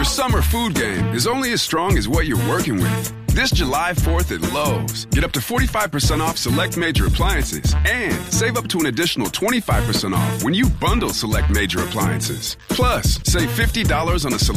Your summer food game is only as strong as what you're working with. This July 4th at Lowe's, get up to 45% off select major appliances and save up to an additional 25% off when you bundle select major appliances. Plus, save $50 on a select